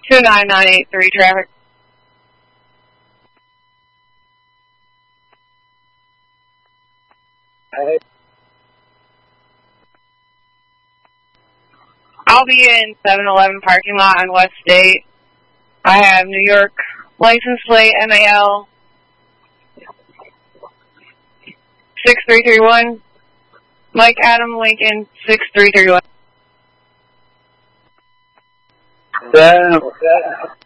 29983 traffic. I'll be in 7-Eleven parking lot on West State. I have New York license plate MAL 6331. Mike Adam Lincoln 6331.